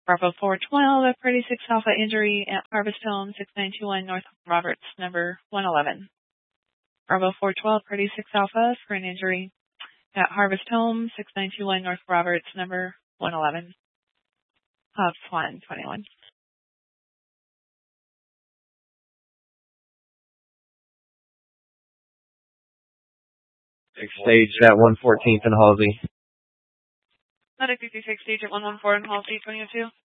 Bravo 412 at Party 6 Alpha injury at Harvest Home 6921 North Roberts, number 111. Bravo 412 Party 6 Alpha for an injury at Harvest Home 6921 North Roberts, number 111. Swan 21. Stage at 114th and Halsey. Medic 56 stage at 114 and Halsey 22.